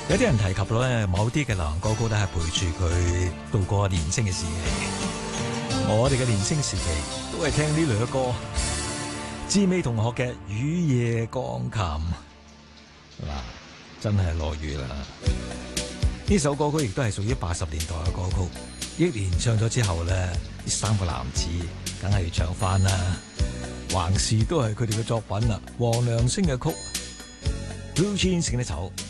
有啲人提及咧，某啲嘅流行歌曲咧係陪住佢度過年青嘅時期。我哋嘅年青時期都係聽呢兩歌，志美同學嘅《雨夜鋼琴》嗱，真係落雨啦。呢首歌曲亦都係屬於80年代嘅歌曲，憶蓮唱咗之後咧，呢三個男子梗係要唱翻啦。橫事都係佢哋嘅作品啦，黃良星嘅曲，Blue Jeans 呢首。